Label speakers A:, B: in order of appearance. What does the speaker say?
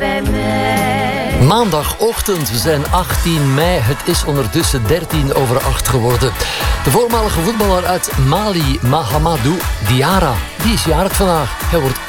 A: bij mij.
B: Maandagochtend, we zijn 18 mei. Het is ondertussen 7:13 geworden. De voormalige voetballer uit Mali, Mahamadou Diarra, die is jarig vandaag. Hij wordt